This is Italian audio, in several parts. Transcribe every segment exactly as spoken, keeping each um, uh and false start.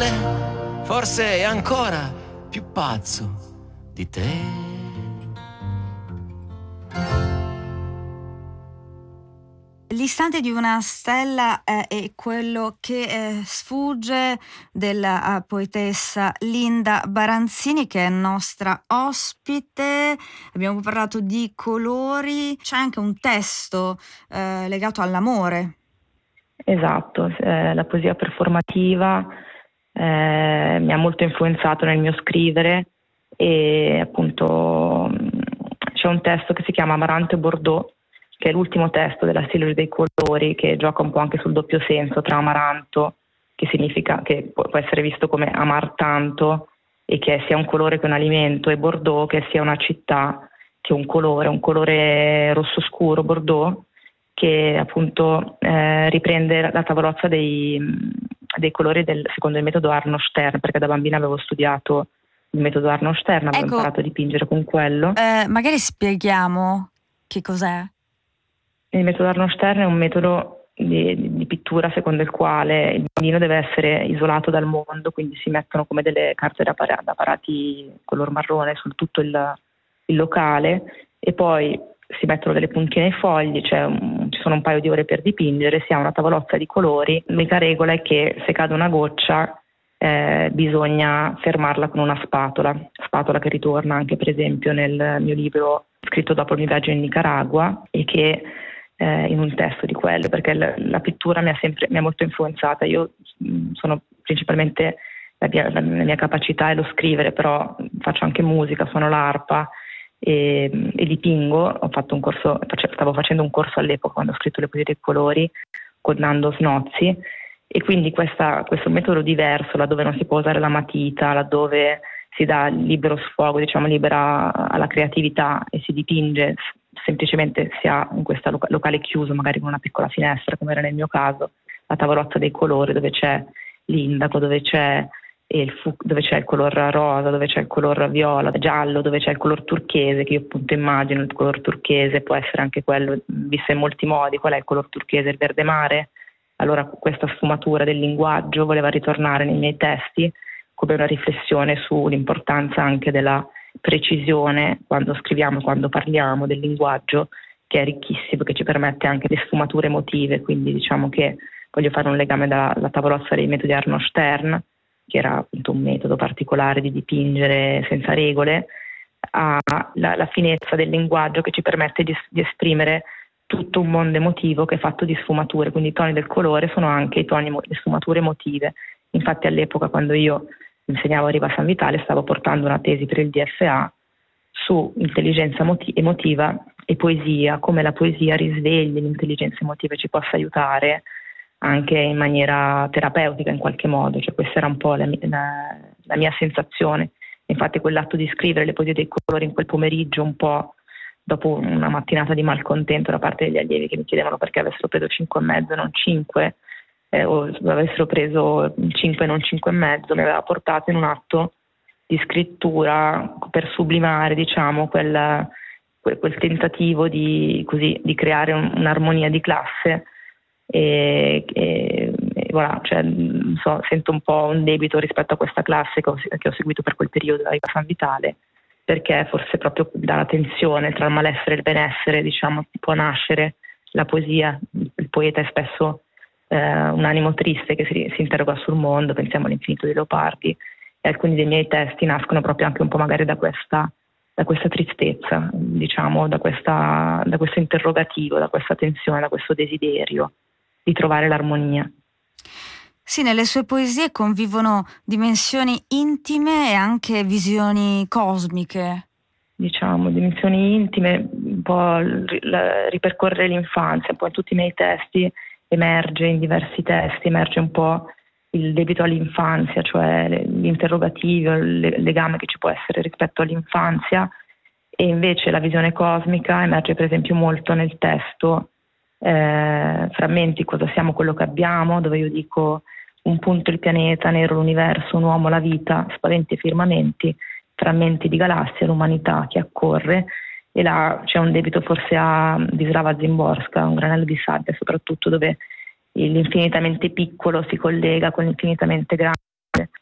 me, forse è ancora più pazzo di te. L'istante di una stella eh, è quello che eh, sfugge della uh, poetessa Linda Baranzini, che è nostra ospite. Abbiamo parlato di colori, c'è anche un testo eh, legato all'amore. Esatto, eh, la poesia performativa eh, mi ha molto influenzato nel mio scrivere e appunto c'è un testo che si chiama Amaranto e Bordeaux, che è l'ultimo testo della Silvia dei colori, che gioca un po' anche sul doppio senso tra amaranto, che significa che può essere visto come amar tanto e che sia un colore che un alimento, e Bordeaux che sia una città che è un colore, un colore rosso scuro, Bordeaux, che appunto eh, riprende la tavolozza dei, dei colori del, secondo il metodo Arnold Stern, perché da bambina avevo studiato il metodo Arnold Stern, avevo ecco, imparato a dipingere con quello. Eh, magari spieghiamo che cos'è. Il metodo Arnold Stern è un metodo di, di, di pittura secondo il quale il bambino deve essere isolato dal mondo, quindi si mettono come delle carte da, par- da parati color marrone su tutto il, il locale, e poi si mettono delle puntine ai fogli, cioè un, ci sono un paio di ore per dipingere, si ha una tavolozza di colori. L'unica regola è che se cade una goccia eh, bisogna fermarla con una spatola, spatola che ritorna anche per esempio nel mio libro scritto dopo il mio viaggio in Nicaragua, e che eh, in un testo di quello, perché la, la pittura mi ha sempre mi ha molto influenzata. Io mh, sono principalmente la mia, la mia capacità è lo scrivere, però faccio anche musica, suono l'arpa e, e dipingo. Ho fatto un corso, stavo facendo un corso all'epoca quando ho scritto Le poesie dei colori con Nando Snozzi, e quindi questa, questo metodo diverso, laddove non si può usare la matita, laddove si dà libero sfogo, diciamo libera alla creatività e si dipinge, semplicemente si ha in questo loca- locale chiuso, magari con una piccola finestra, come era nel mio caso, la tavolozza dei colori dove c'è l'indaco, dove c'è il, fu- dove c'è il color rosa, dove c'è il color viola, giallo, dove c'è il color turchese, che io appunto immagino il color turchese, può essere anche quello visto in molti modi. Qual è il color turchese? Il verde mare. Allora questa sfumatura del linguaggio voleva ritornare nei miei testi come una riflessione sull'importanza anche della precisione quando scriviamo, quando parliamo, del linguaggio, che è ricchissimo, che ci permette anche le sfumature emotive. Quindi diciamo che voglio fare un legame dalla tavolozza dei metodi Arnold Stern, che era appunto un metodo particolare di dipingere senza regole, alla la finezza del linguaggio che ci permette di, di esprimere tutto un mondo emotivo che è fatto di sfumature. Quindi i toni del colore sono anche i toni, le sfumature emotive. Infatti all'epoca, quando io insegnavo a Riva San Vitale, stavo portando una tesi per il D F A su intelligenza emotiva e poesia, come la poesia risvegli l'intelligenza emotiva e ci possa aiutare anche in maniera terapeutica in qualche modo. Cioè questa era un po' la, la, la mia sensazione. Infatti quell'atto di scrivere Le poesie dei colori in quel pomeriggio, un po' dopo una mattinata di malcontento da parte degli allievi che mi chiedevano perché avessero preso cinque e mezzo e non cinque, eh, o avessero preso cinque e non cinque e mezzo, mi aveva portato in un atto di scrittura per sublimare, diciamo, quel, quel, quel tentativo di, così, di creare un, un'armonia di classe. E, e, e voilà, cioè, non so, sento un po' un debito rispetto a questa classe che ho, che ho seguito per quel periodo a San Vitale, perché forse proprio dalla tensione tra il malessere e il benessere, diciamo, può nascere la poesia. Il poeta è spesso eh, un animo triste che si, si interroga sul mondo. Pensiamo all'Infinito dei Leopardi, e alcuni dei miei testi nascono proprio anche un po' magari da questa da questa tristezza, diciamo, da questa da questo interrogativo, da questa tensione, da questo desiderio di trovare l'armonia. Sì, nelle sue poesie convivono dimensioni intime e anche visioni cosmiche. Diciamo, dimensioni intime, un po' ripercorrere l'infanzia, un po' in tutti i miei testi emerge, in diversi testi emerge un po' il debito all'infanzia, cioè l'interrogativo, il legame che ci può essere rispetto all'infanzia, e invece la visione cosmica emerge per esempio molto nel testo eh, Frammenti, cosa siamo, quello che abbiamo, dove io dico un punto il pianeta, nero l'universo, un uomo la vita, spaventi e firmamenti, frammenti di galassia, l'umanità che accorre. E là c'è un debito forse a Wisława Szymborska, Un granello di sabbia, soprattutto, dove l'infinitamente piccolo si collega con l'infinitamente grande,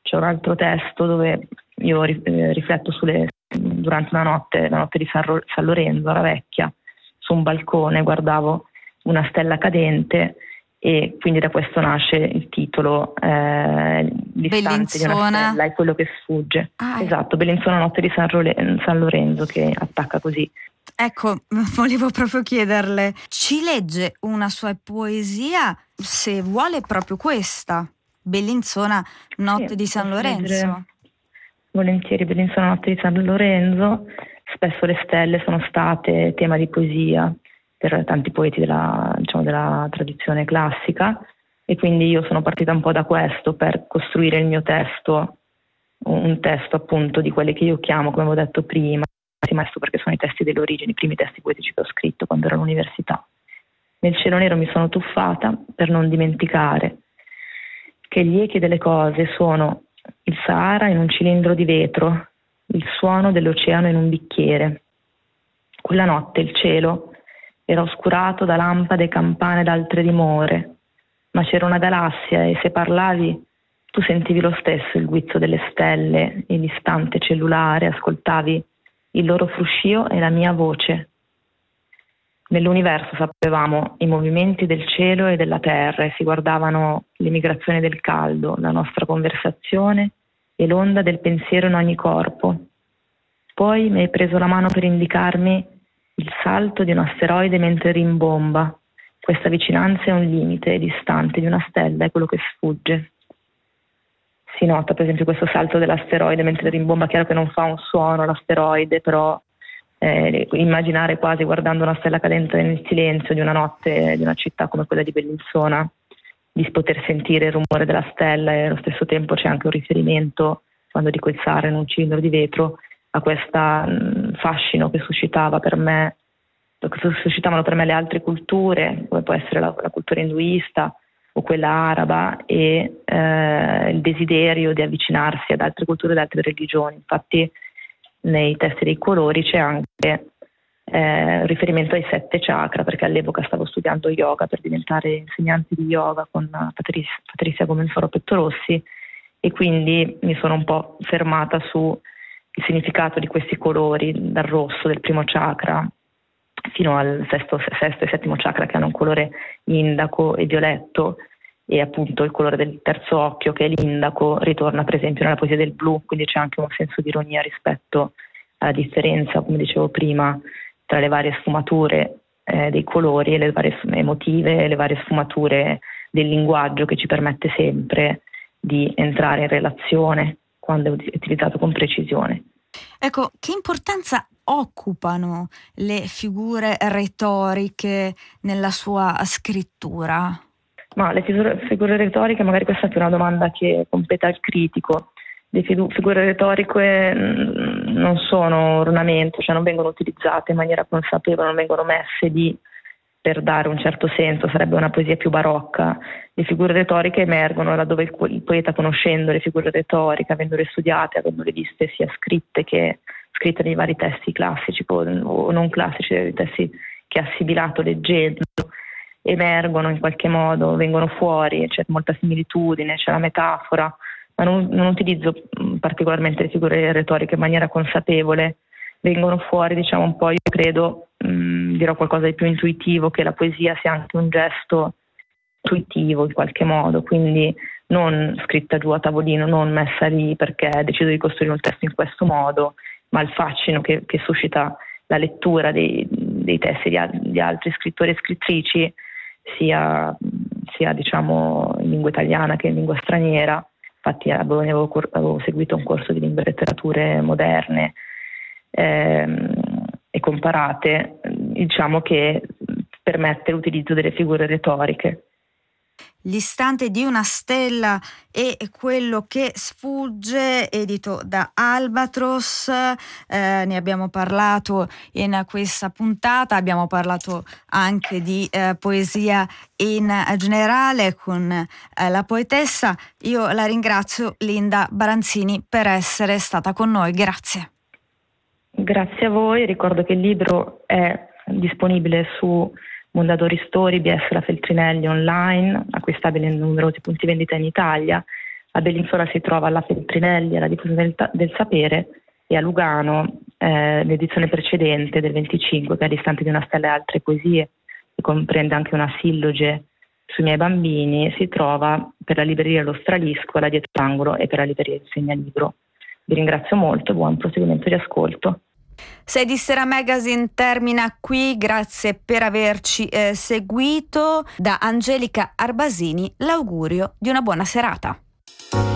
c'è un altro testo dove io eh, rifletto sulle, durante una notte, la notte di San, Ro- San Lorenzo, la vecchia, su un balcone guardavo una stella cadente e quindi da questo nasce il titolo eh, L'istante di una stella è quello che sfugge. Ah, esatto, Bellinzona notte di San, Role- San Lorenzo, che attacca così. Ecco, volevo proprio chiederle, ci legge una sua poesia, se vuole proprio questa, Bellinzona notte sì, di San Lorenzo? Volentieri, Bellinzona notte di San Lorenzo. Spesso le stelle sono state tema di poesia per tanti poeti della, diciamo, della tradizione classica, e quindi io sono partita un po' da questo per costruire il mio testo, un testo appunto di quelli che io chiamo, come avevo detto prima, maestro, perché sono i testi dell'origine, i primi testi poetici che ho scritto quando ero all'università. Nel cielo nero mi sono tuffata per non dimenticare che gli echi delle cose sono il Sahara in un cilindro di vetro, il suono dell'oceano in un bicchiere. Quella notte il cielo era oscurato da lampade e campane d'altre dimore, ma c'era una galassia e se parlavi tu sentivi lo stesso il guizzo delle stelle e l'istante cellulare, ascoltavi il loro fruscio e la mia voce. Nell'universo sapevamo i movimenti del cielo e della terra e si guardavano le migrazioni del caldo, la nostra conversazione e l'onda del pensiero in ogni corpo. Poi mi hai preso la mano per indicarmi il salto di un asteroide mentre rimbomba. Questa vicinanza è un limite distante di una stella, è quello che sfugge. Si nota per esempio questo salto dell'asteroide mentre rimbomba, chiaro che non fa un suono l'asteroide, però eh, immaginare quasi guardando una stella cadente nel silenzio di una notte di una città come quella di Bellinzona, di poter sentire il rumore della stella, e allo stesso tempo c'è anche un riferimento, quando dico il Sahara in un cilindro di vetro, a questo fascino che suscitava per me, che suscitavano per me le altre culture, come può essere la, la cultura induista o quella araba, e eh, il desiderio di avvicinarsi ad altre culture e ad altre religioni. Infatti nei testi dei colori c'è anche eh, riferimento ai sette chakra, perché all'epoca stavo studiando yoga per diventare insegnante di yoga con Patrizia, Patrizia Gomenforo Pettorossi, e quindi mi sono un po' fermata su il significato di questi colori, dal rosso del primo chakra fino al sesto, sesto e settimo chakra, che hanno un colore indaco e violetto, e appunto il colore del terzo occhio, che è l'indaco, ritorna per esempio nella poesia del blu, quindi c'è anche un senso di ironia rispetto alla differenza, come dicevo prima, tra le varie sfumature eh, dei colori e le varie emotive e le varie sfumature del linguaggio, che ci permette sempre di entrare in relazione quando è utilizzato con precisione. Ecco, che importanza occupano le figure retoriche nella sua scrittura? Ma le figure, figure retoriche, magari questa è una domanda che compete al critico. Le figu- figure retoriche mh, non sono ornamento, cioè non vengono utilizzate in maniera consapevole, non vengono messe lì per dare un certo senso, sarebbe una poesia più barocca. Le figure retoriche emergono laddove il, il poeta, conoscendo le figure retoriche, avendole studiate, avendole viste sia scritte che scritte nei vari testi classici o, o non classici, nei testi che ha assimilato leggendo, emergono in qualche modo, vengono fuori, c'è molta similitudine, c'è la metafora, ma non, non utilizzo particolarmente le figure retoriche in maniera consapevole, vengono fuori, diciamo un po', io credo, mh, dirò qualcosa di più intuitivo, che la poesia sia anche un gesto intuitivo in qualche modo, quindi non scritta giù a tavolino, non messa lì perché decido di costruire un testo in questo modo, ma il fascino che, che suscita la lettura dei, dei testi di, di altri scrittori e scrittrici, sia, sia diciamo in lingua italiana che in lingua straniera. Infatti a Bologna avevo, avevo seguito un corso di lingue e letterature moderne ehm, e comparate, diciamo che permette l'utilizzo delle figure retoriche. L'istante di una stella è quello che sfugge, edito da Albatros, eh, ne abbiamo parlato in questa puntata, abbiamo parlato anche di eh, poesia in generale con eh, la poetessa. Io la ringrazio, Linda Baranzini, per essere stata con noi, grazie. Grazie a voi, ricordo che il libro è disponibile su Mondadori Story, B S La Feltrinelli online, acquistabile in numerosi punti vendita in Italia. A Bellinzona si trova alla Feltrinelli, alla diffusione del, ta- del sapere, e a Lugano eh, l'edizione precedente del venticinque, che è L'istante di una stella e altre poesie, che comprende anche una silloge sui miei bambini, si trova per la libreria Lo Stralisco, la Dietro l'Angolo, e per la libreria Il Segnalibro. Vi ringrazio molto e buon proseguimento di ascolto. sei di Sera Magazine termina qui, grazie per averci eh, seguito. Da Angelica Arbasini l'augurio di una buona serata.